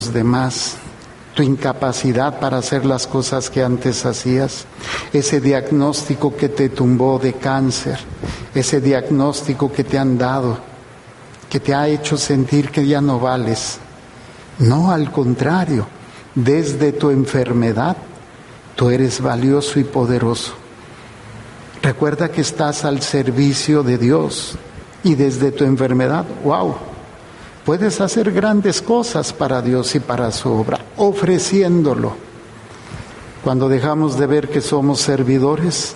demás, tu incapacidad para hacer las cosas que antes hacías, ese diagnóstico que te tumbó de cáncer, ese diagnóstico que te han dado, que te ha hecho sentir que ya no vales. No, al contrario, desde tu enfermedad, tú eres valioso y poderoso. Recuerda que estás al servicio de Dios y desde tu enfermedad, ¡wow!, puedes hacer grandes cosas para Dios y para su obra, ofreciéndolo. Cuando dejamos de ver que somos servidores,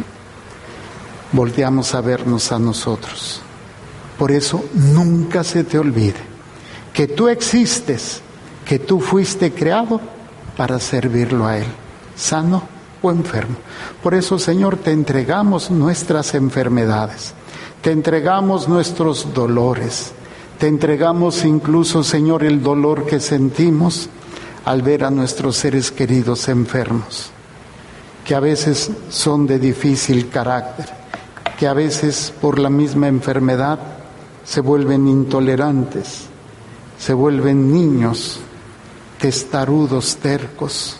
volteamos a vernos a nosotros. Por eso nunca se te olvide que tú existes, que tú fuiste creado para servirlo a Él, sano o enfermo. Por eso, Señor, te entregamos nuestras enfermedades, te entregamos nuestros dolores, te entregamos incluso, Señor, el dolor que sentimos al ver a nuestros seres queridos enfermos, que a veces son de difícil carácter, que a veces por la misma enfermedad se vuelven intolerantes, se vuelven niños, testarudos, tercos.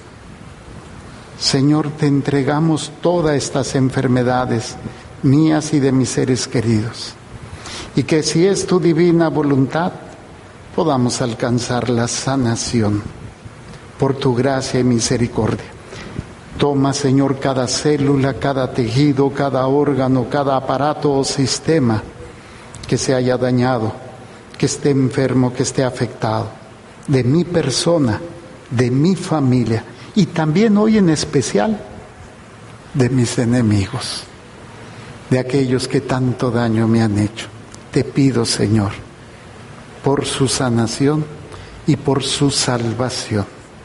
Señor, te entregamos todas estas enfermedades mías y de mis seres queridos. Y que si es tu divina voluntad, podamos alcanzar la sanación por tu gracia y misericordia. Toma, Señor, cada célula, cada tejido, cada órgano, cada aparato o sistema que se haya dañado, que esté enfermo, que esté afectado, de mi persona, de mi familia y también hoy en especial de mis enemigos, de aquellos que tanto daño me han hecho. Te pido, Señor, por su sanación y por su salvación,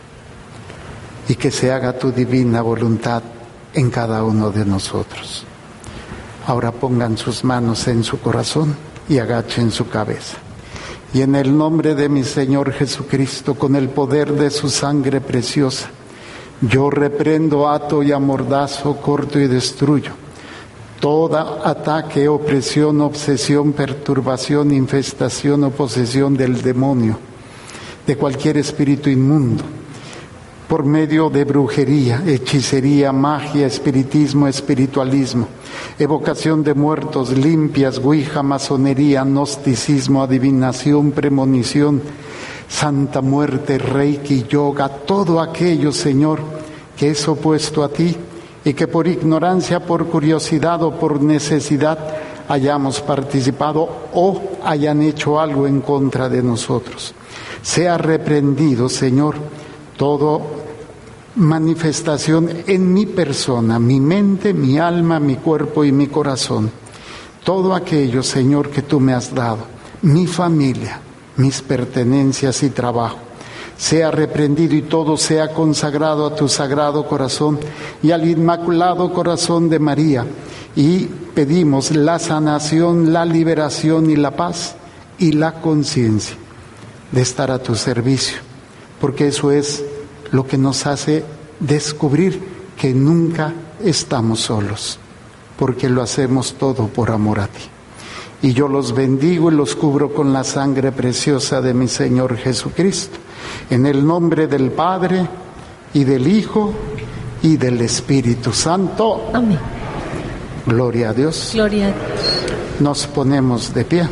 y que se haga tu divina voluntad en cada uno de nosotros. Ahora pongan sus manos en su corazón y agachen su cabeza. Y en el nombre de mi Señor Jesucristo, con el poder de su sangre preciosa, yo reprendo, ato y amordazo, corto y destruyo toda ataque, opresión, obsesión, perturbación, infestación o posesión del demonio, de cualquier espíritu inmundo, por medio de brujería, hechicería, magia, espiritismo, espiritualismo, evocación de muertos, limpias, ouija, masonería, gnosticismo, adivinación, premonición, santa muerte, reiki, yoga, todo aquello, Señor, que es opuesto a ti y que por ignorancia, por curiosidad o por necesidad hayamos participado o hayan hecho algo en contra de nosotros. Sea reprendido, Señor, toda manifestación en mi persona, mi mente, mi alma, mi cuerpo y mi corazón. Todo aquello, Señor, que tú me has dado, mi familia, mis pertenencias y trabajo, sea reprendido y todo sea consagrado a tu sagrado corazón y al inmaculado corazón de María. Y pedimos la sanación, la liberación y la paz y la conciencia de estar a tu servicio, porque eso es lo que nos hace descubrir que nunca estamos solos, porque lo hacemos todo por amor a ti. Y yo los bendigo y los cubro con la sangre preciosa de mi Señor Jesucristo, en el nombre del Padre, y del Hijo, y del Espíritu Santo. Amén. Gloria a Dios. Gloria a Dios. Nos ponemos de pie.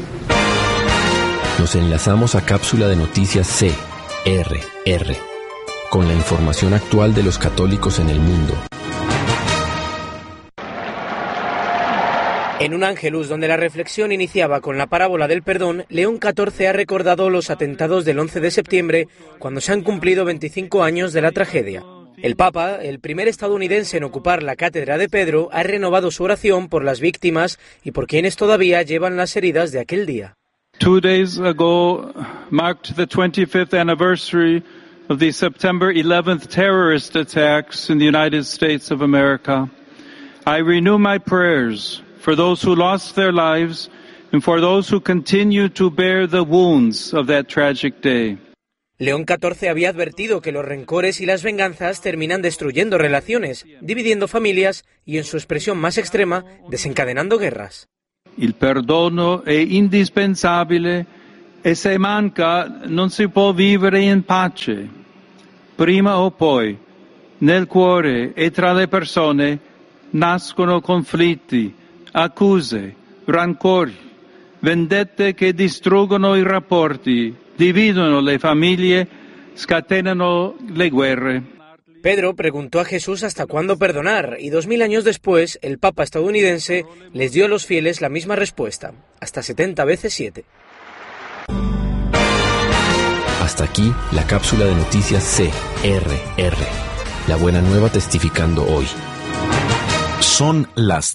Nos enlazamos a cápsula de noticias CRR, con la información actual de los católicos en el mundo. En un Ángelus donde la reflexión iniciaba con la parábola del perdón, León XIV ha recordado los atentados del 11 de septiembre, cuando se han cumplido 25 años de la tragedia. El Papa, el primer estadounidense en ocupar la cátedra de Pedro, ha renovado su oración por las víctimas y por quienes todavía llevan las heridas de aquel día. 2 days ago marked the 25th anniversary of the September 11th terrorist attacks in the United States of America. I renew my prayers for those who lost their lives and for those who continue to bear the wounds of that tragic day. León XIV había advertido que los rencores y las venganzas terminan destruyendo relaciones, dividiendo familias y, en su expresión más extrema, desencadenando guerras. Il perdono è indispensabile E se manca, non si può vivere in pace. Prima o poi, nel cuore e tra le persone, nascono conflitti, accuse, rancori, vendette che distruggono i rapporti, dividono le famiglie, scatenano le guerre. Pedro preguntó a Jesús hasta cuándo perdonar y 2000 años después el Papa estadounidense les dio a los fieles la misma respuesta, hasta 70 veces 7. Hasta aquí la cápsula de noticias CRR. La buena nueva testificando hoy. Son las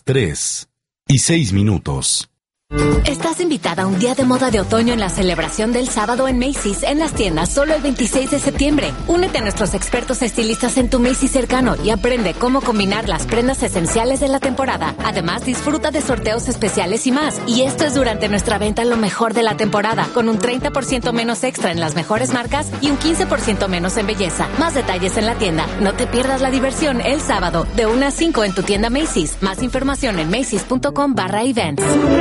3:06. Estás invitada a un día de moda de otoño en la celebración del sábado en Macy's en las tiendas solo el 26 de septiembre. Únete a nuestros expertos estilistas en tu Macy's cercano y aprende cómo combinar las prendas esenciales de la temporada. Además, disfruta de sorteos especiales y más. Y esto es durante nuestra venta lo mejor de la temporada, con un 30% menos extra en las mejores marcas y un 15% menos en belleza. Más detalles en la tienda. No te pierdas la diversión el sábado de 1 a 5 en tu tienda Macy's. Más información en macys.com/events.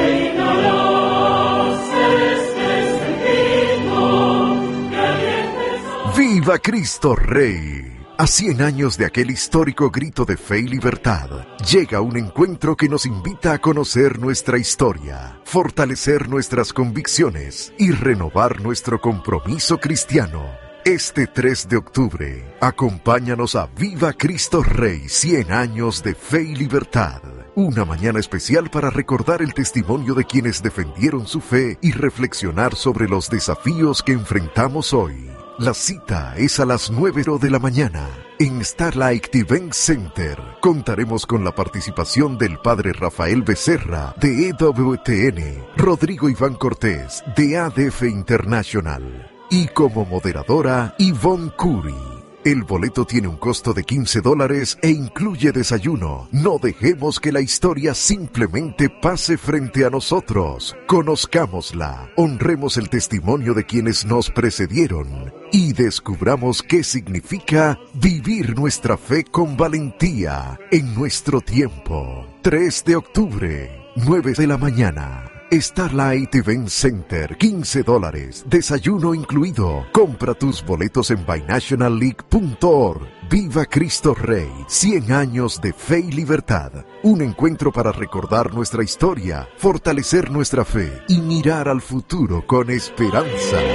¡Viva Cristo Rey! A 100 años de aquel histórico grito de fe y libertad, llega un encuentro que nos invita a conocer nuestra historia, fortalecer nuestras convicciones y renovar nuestro compromiso cristiano. Este 3 de octubre, acompáñanos a Viva Cristo Rey, 100 años de fe y libertad. Una mañana especial para recordar el testimonio de quienes defendieron su fe y reflexionar sobre los desafíos que enfrentamos hoy. La cita es a las 9 de la mañana en Starlight Event Center. Contaremos con la participación del padre Rafael Becerra de EWTN, Rodrigo Iván Cortés de ADF International y como moderadora Yvonne Curry. El boleto tiene un costo de $15 e incluye desayuno. No dejemos que la historia simplemente pase frente a nosotros. Conozcámosla, honremos el testimonio de quienes nos precedieron y descubramos qué significa vivir nuestra fe con valentía en nuestro tiempo. 3 de octubre, 9 de la mañana. Starlight Event Center, $15, desayuno incluido. Compra tus boletos en binationalleague.org. Viva Cristo Rey, 100 años de fe y libertad. Un encuentro para recordar nuestra historia, fortalecer nuestra fe y mirar al futuro con esperanza.